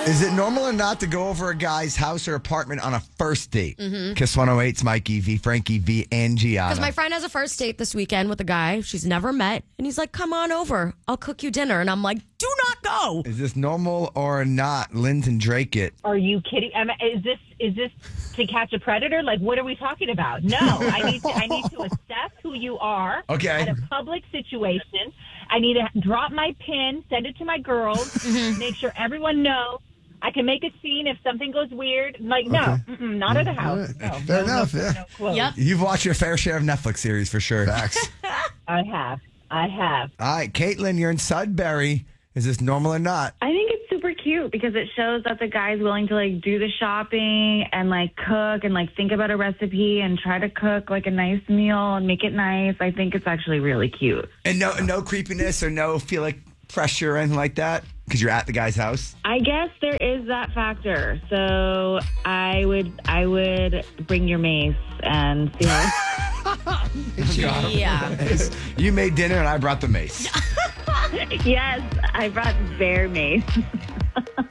Is it normal or not to go over a guy's house or apartment on a first date? Kiss 108's Mikey V, Frankie V, and Gianna. Because my friend has a first date this weekend with a guy she's never met. And he's like, come on over. I'll cook you dinner. And I'm like, do not go. Is this normal or not? Linton Drake it. Are you kidding? Is this to catch a predator? Like, what are we talking about? No, I need to assess who you are. Okay. At a public situation. I need to drop my pin, send it to my girls, make sure everyone knows. I can make a scene if something goes weird. Like, no, not at the house. No, Fair enough, yeah. No Yep. You've watched your fair share of Netflix series for sure. Facts. I have. All right, Caitlin, you're in Sudbury. Is this normal or not? I think it's super cute because it shows that the guy's willing to like do the shopping and like cook and like think about a recipe and try to cook like a nice meal and make it nice. I think it's actually really cute. And no creepiness or no feel like pressure or anything like that because you're at the guy's house? I guess there is that factor. So I would bring your mace and see how. Yeah. You made dinner and I brought the mace. Yes, I brought bear mace.